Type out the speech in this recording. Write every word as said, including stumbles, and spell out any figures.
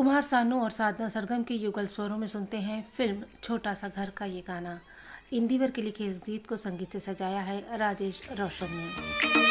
कुमार सानू और साधना सरगम के युगल स्वरों में सुनते हैं फिल्म छोटा सा घर का ये गाना। इंदिवर के लिखे इस गीत को संगीत से सजाया है राजेश रोशन ने।